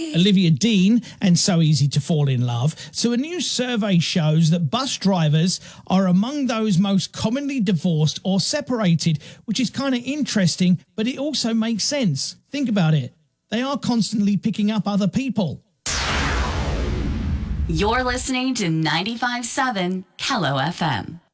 Olivia Dean and So Easy to Fall in Love. So a new survey shows that bus drivers are among those most commonly divorced or separated, which is kind of interesting, but it also makes sense. Think about it. They are constantly picking up other people. You're listening to 95.7 Kello FM.